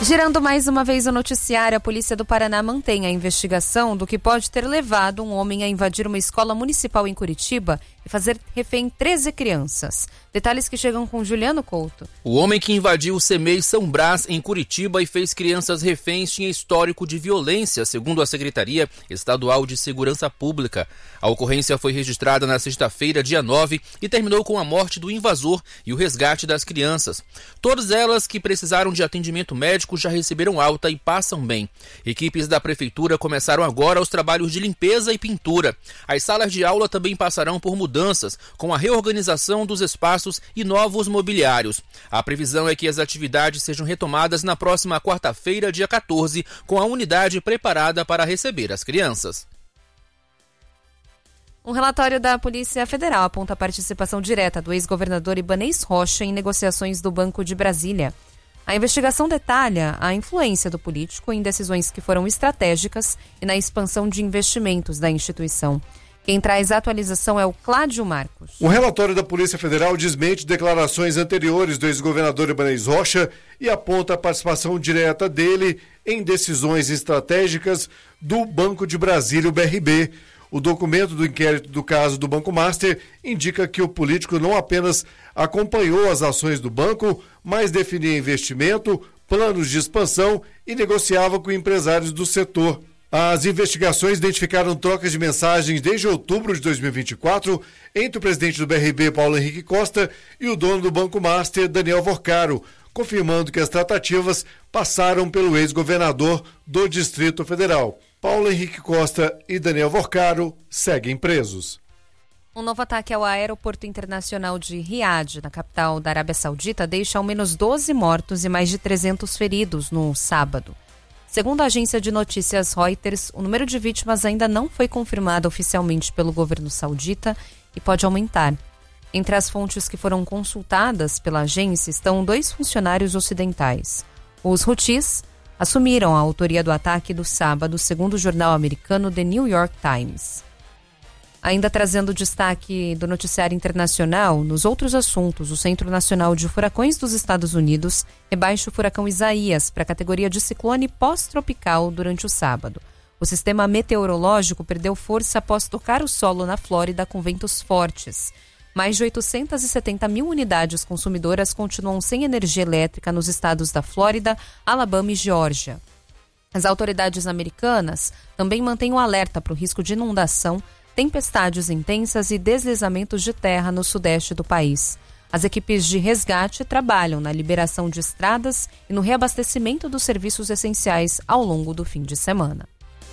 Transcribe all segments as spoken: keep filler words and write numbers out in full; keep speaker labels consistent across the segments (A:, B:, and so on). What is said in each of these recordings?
A: Girando mais uma vez o noticiário, a Polícia do Paraná mantém a investigação do que pode ter levado um homem a invadir uma escola municipal em Curitiba e fazer refém treze crianças. Detalhes que chegam com Juliano Couto.
B: O homem que invadiu o CEMEI São Brás, em Curitiba, e fez crianças reféns tinha histórico de violência, segundo a Secretaria Estadual de Segurança Pública. A ocorrência foi registrada na sexta-feira, dia nove, e terminou com a morte do invasor e o resgate das crianças. Todas elas que precisaram de atendimento médico já receberam alta e passam bem. Equipes da Prefeitura começaram agora os trabalhos de limpeza e pintura. As salas de aula também passarão por mudanças, com a reorganização dos espaços e novos mobiliários. A previsão é que as atividades sejam retomadas na próxima quarta-feira, dia quatorze, com a unidade preparada para receber as crianças.
A: Um relatório da Polícia Federal aponta a participação direta do ex-governador Ibanez Rocha em negociações do Banco de Brasília. A investigação detalha a influência do político em decisões que foram estratégicas e na expansão de investimentos da instituição. Quem traz a atualização é o Cláudio Marcos.
C: O relatório da Polícia Federal desmente declarações anteriores do ex-governador Ibanez Rocha e aponta a participação direta dele em decisões estratégicas do Banco de Brasília, o B R B. O documento do inquérito do caso do Banco Master indica que o político não apenas acompanhou as ações do banco, mas definia investimento, planos de expansão e negociava com empresários do setor. As investigações identificaram trocas de mensagens desde outubro de dois mil e vinte e quatro entre o presidente do B R B, Paulo Henrique Costa, e o dono do Banco Master, Daniel Vorcaro, confirmando que as tratativas passaram pelo ex-governador do Distrito Federal. Paulo Henrique Costa e Daniel Vorcaro seguem presos.
A: Um novo ataque ao aeroporto internacional de Riad, na capital da Arábia Saudita, deixa ao menos doze mortos e mais de trezentos feridos no sábado. Segundo a agência de notícias Reuters, o número de vítimas ainda não foi confirmado oficialmente pelo governo saudita e pode aumentar. Entre as fontes que foram consultadas pela agência estão dois funcionários ocidentais. Os Houthis assumiram a autoria do ataque do sábado, segundo o jornal americano The New York Times. Ainda trazendo destaque do noticiário internacional, nos outros assuntos, o Centro Nacional de Furacões dos Estados Unidos rebaixa o furacão Isaías para a categoria de ciclone pós-tropical durante o sábado. O sistema meteorológico perdeu força após tocar o solo na Flórida com ventos fortes. Mais de oitocentas e setenta mil unidades consumidoras continuam sem energia elétrica nos estados da Flórida, Alabama e Geórgia. As autoridades americanas também mantêm um alerta para o risco de inundação, tempestades intensas e deslizamentos de terra no sudeste do país. As equipes de resgate trabalham na liberação de estradas e no reabastecimento dos serviços essenciais ao longo do fim de semana.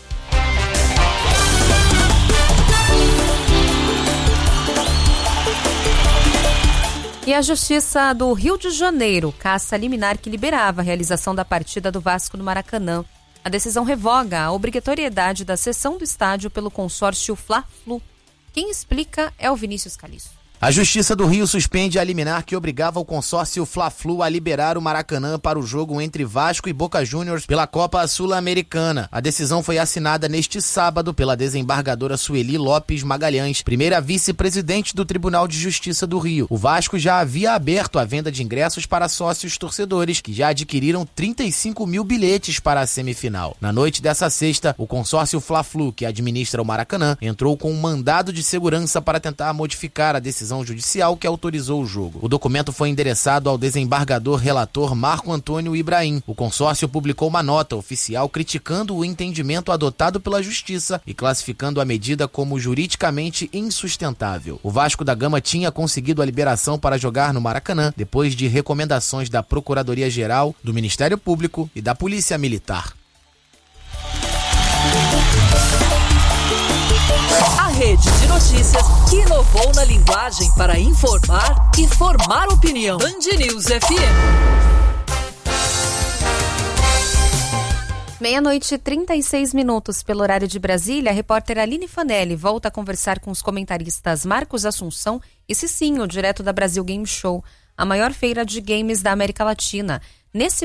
A: E a Justiça do Rio de Janeiro caça a liminar que liberava a realização da partida do Vasco no Maracanã. A decisão revoga a obrigatoriedade da cessão do estádio pelo consórcio Fla-Flu. Quem explica é o Vinícius Caliço.
D: A Justiça do Rio suspende a liminar que obrigava o consórcio Fla-Flu a liberar o Maracanã para o jogo entre Vasco e Boca Juniors pela Copa Sul-Americana. A decisão foi assinada neste sábado pela desembargadora Sueli Lopes Magalhães, primeira vice-presidente do Tribunal de Justiça do Rio. O Vasco já havia aberto a venda de ingressos para sócios torcedores, que já adquiriram trinta e cinco mil bilhetes para a semifinal. Na noite dessa sexta, o consórcio Fla-Flu, que administra o Maracanã, entrou com um mandado de segurança para tentar modificar a decisão judicial que autorizou o jogo. O documento foi endereçado ao desembargador relator Marco Antônio Ibrahim. O consórcio publicou uma nota oficial criticando o entendimento adotado pela Justiça e classificando a medida como juridicamente insustentável. O Vasco da Gama tinha conseguido a liberação para jogar no Maracanã depois de recomendações da Procuradoria-Geral, do Ministério Público e da Polícia Militar.
E: A rede de notícias que inovou na linguagem para informar e formar opinião. Band News F M.
A: Meia-noite e trinta e seis minutos pelo horário de Brasília, a repórter Aline Fanelli volta a conversar com os comentaristas Marcos Assunção e Cicinho, direto da Brasil Game Show, a maior feira de games da América Latina. Nesse